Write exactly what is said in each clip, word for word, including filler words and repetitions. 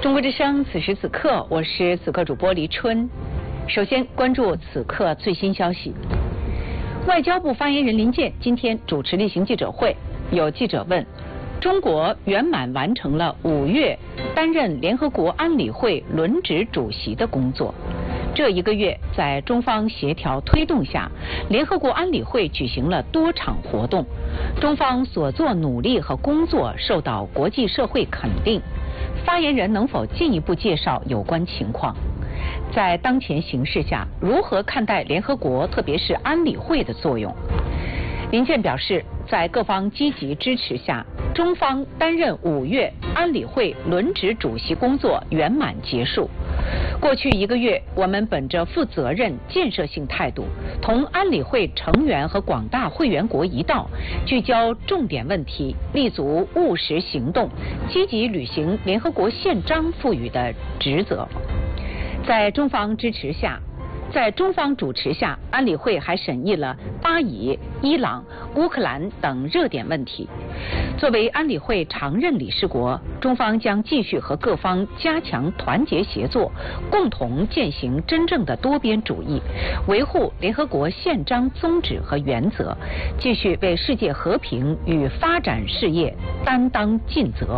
中国之声，此时此刻，我是此刻主播黎春。首先关注此刻最新消息。外交部发言人林健今天主持例行记者会，有记者问：中国圆满完成了五月担任联合国安理会轮值主席的工作。这一个月，在中方协调推动下，联合国安理会举行了多场活动，中方所做努力和工作受到国际社会肯定。发言人能否进一步介绍有关情况？在当前形势下，如何看待联合国，特别是安理会的作用？林健表示，在各方积极支持下，中方担任五月安理会轮值主席工作圆满结束。过去一个月，我们本着负责任、建设性态度，同安理会成员和广大会员国一道，聚焦重点问题，立足务实行动，积极履行联合国宪章赋予的职责。在中方支持下，在中方主持下，安理会还审议了巴以、伊朗、乌克兰等热点问题。作为安理会常任理事国，中方将继续和各方加强团结协作，共同践行真正的多边主义，维护联合国宪章宗旨和原则，继续为世界和平与发展事业担当尽责。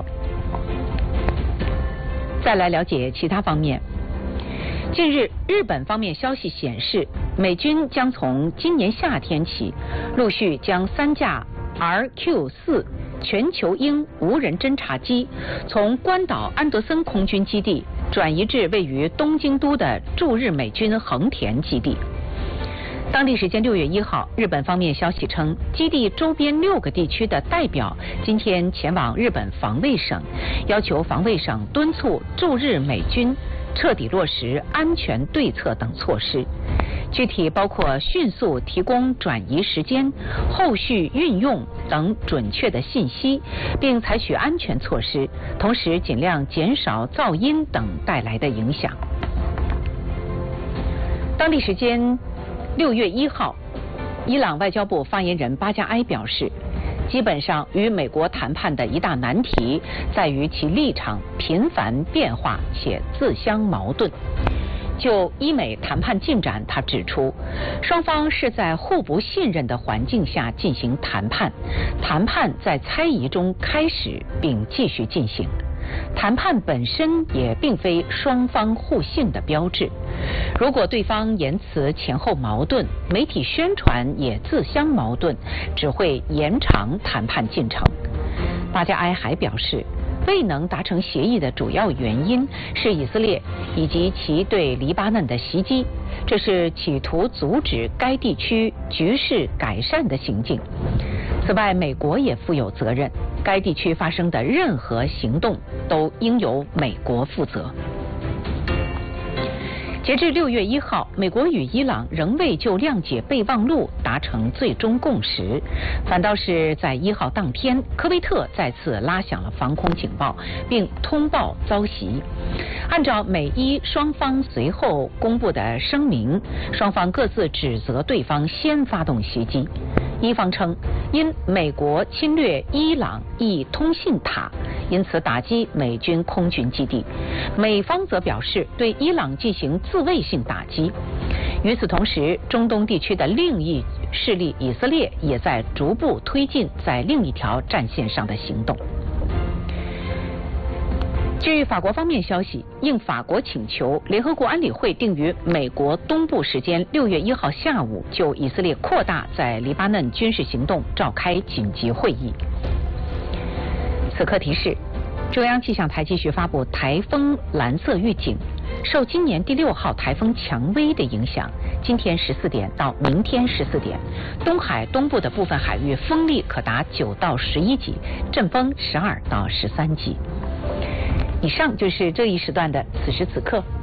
再来了解其他方面。近日，日本方面消息显示，美军将从今年夏天起，陆续将三架 R Q 四全球鹰无人侦察机从关岛安德森空军基地转移至位于东京都的驻日美军横田基地。当地时间六月一号，日本方面消息称，基地周边六个地区的代表今天前往日本防卫省，要求防卫省敦促驻日美军彻底落实安全对策等措施，具体包括迅速提供转移时间、后续运用等准确的信息，并采取安全措施，同时尽量减少噪音等带来的影响。当地时间六月一号，伊朗外交部发言人巴加埃表示，基本上与美国谈判的一大难题在于其立场频繁变化且自相矛盾。就伊美谈判进展，他指出，双方是在互不信任的环境下进行谈判，谈判在猜疑中开始并继续进行。谈判本身也并非双方互信的标志。如果对方言辞前后矛盾，媒体宣传也自相矛盾，只会延长谈判进程。巴加埃还表示，未能达成协议的主要原因是以色列以及其对黎巴嫩的袭击，这是企图阻止该地区局势改善的行径。此外，美国也负有责任，该地区发生的任何行动都应由美国负责。截至六月一号，美国与伊朗仍未就谅解备忘录达成最终共识，反倒是在一号当天，科威特再次拉响了防空警报，并通报遭袭。按照美伊双方随后公布的声明，双方各自指责对方先发动袭击。伊方称，因美国侵略伊朗一通信塔，因此打击美军空军基地。美方则表示对伊朗进行自卫性打击。与此同时，中东地区的另一势力以色列也在逐步推进在另一条战线上的行动。据法国方面消息，应法国请求，联合国安理会定于美国东部时间六月一号下午就以色列扩大在黎巴嫩军事行动召开紧急会议。此刻提示，中央气象台继续发布台风蓝色预警，受今年第六号台风蔷薇的影响，今天十四点到明天十四点，东海东部的部分海域风力可达九到十一级，阵风十二到十三级。以上就是这一时段的此时此刻。